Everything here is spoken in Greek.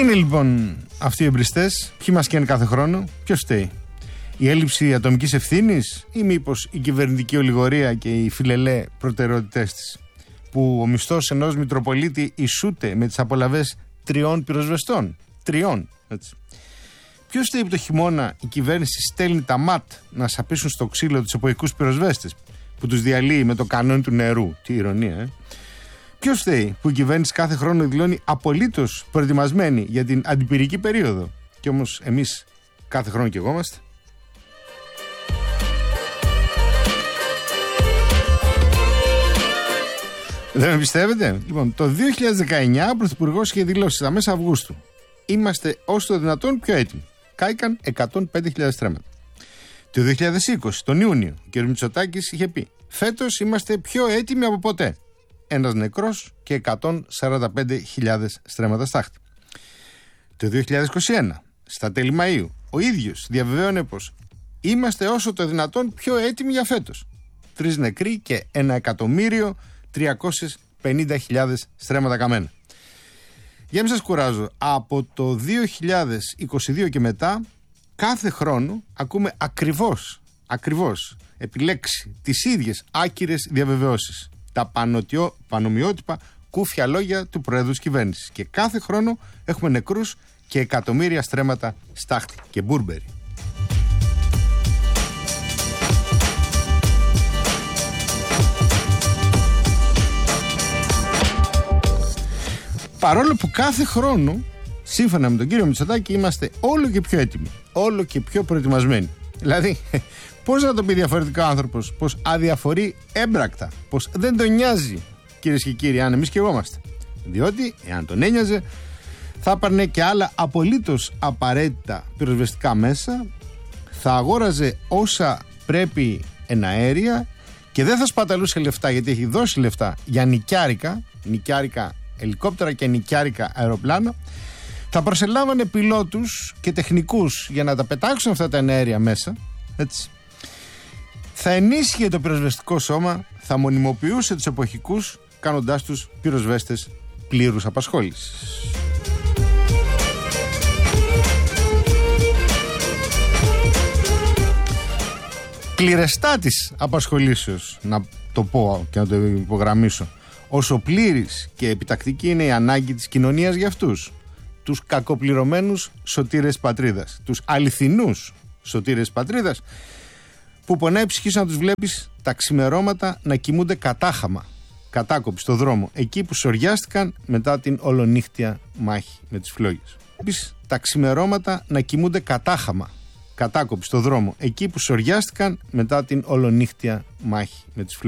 είναι λοιπόν αυτοί οι εμπριστές, ποιοι μας καίνε κάθε χρόνο, ποιος φταίει? Η έλλειψη ατομικής ευθύνης ή μήπως η κυβερνητική ολιγορία και οι φιλελέ προτεραιότητές της? Που ο μισθός ενός Μητροπολίτη ισούται με τις απολαβές 3 πυροσβεστών. 3, έτσι. Ποιος φταίει που το χειμώνα η κυβέρνηση στέλνει τα ΜΑΤ να σαπίσουν στο ξύλο τους εποχικούς πυροσβέστες, που τους διαλύει με το κανόνι του νερού? Τι ηρωνία, Ποιος φταίει που η κυβέρνηση κάθε χρόνο δηλώνει απολύτως προετοιμασμένη για την αντιπυρική περίοδο, και όμως εμείς κάθε χρόνο καιγόμαστε? Δεν με πιστεύετε? Λοιπόν, το 2019 ο Πρωθυπουργός είχε δηλώσει στα μέσα Αυγούστου: είμαστε όσο το δυνατόν πιο έτοιμοι. Κάηκαν 105.000 στρέμματα. Το 2020, τον Ιούνιο, ο κ. Μητσοτάκης είχε πει: φέτος είμαστε πιο έτοιμοι από ποτέ. Ένας νεκρός και 145.000 στρέμματα στάχτη. Το 2021, στα τέλη Μαΐου, ο ίδιος διαβεβαίωνε πως είμαστε όσο το δυνατόν πιο έτοιμοι για φέτος. 3 νεκροί και 1.350.000 στρέμματα καμένα. Για να μην σας κουράζω, από το 2022 και μετά, κάθε χρόνο ακούμε ακριβώς επιλέξει τις ίδιες άκυρες διαβεβαιώσεις. Τα πανομοιότυπα κούφια λόγια του Προέδρου της κυβέρνησης. Και κάθε χρόνο έχουμε νεκρούς και εκατομμύρια στρέμματα στάχτη και μπούρμπερι. Παρόλο που κάθε χρόνο, σύμφωνα με τον κύριο Μητσοτάκη, είμαστε όλο και πιο έτοιμοι, όλο και πιο προετοιμασμένοι. Δηλαδή, πώς να το πει διαφορετικά ο άνθρωπος, πως αδιαφορεί έμπρακτα, πως δεν τον νοιάζει, κυρίες και κύριοι, αν εμείς καιγόμαστε? Διότι, εάν τον ένοιαζε, θα έπαιρνε και άλλα απολύτως απαραίτητα πυροσβεστικά μέσα, θα αγόραζε όσα πρέπει εναέρια και δεν θα σπαταλούσε λεφτά, γιατί έχει δώσει λεφτά για νοικιάρικα ελικόπτερα και νοικιάρικα αεροπλάνα. Θα προσελάβανε πιλότους και τεχνικούς για να τα πετάξουν αυτά τα εναέρια μέσα, έτσι. Θα ενίσχυε το πυροσβεστικό σώμα, θα μονιμοποιούσε τους εποχικούς, κάνοντάς τους πυροσβέστες πλήρους απασχόλησης. Πληρεστάτης απασχολήσεως, να το πω και να το υπογραμμίσω, όσο πλήρης και επιτακτική είναι η ανάγκη της κοινωνίας για αυτούς, τους κακοπληρωμένους σωτήρες πατρίδας, τους αληθινούς σωτήρες πατρίδας, που πονάει η ψυχή σου να τους βλέπεις τα ξημερώματα να κοιμούνται κατάκοποι στο δρόμο, εκεί που σωριάστηκαν μετά την ολονύχτια μάχη με τις φλόγες. Τα ξημερώματα να κοιμούνται κατάκοποι στο δρόμο, εκεί που σωριάστηκαν μετά την ολονύχτια μάχη με τις φλόγες.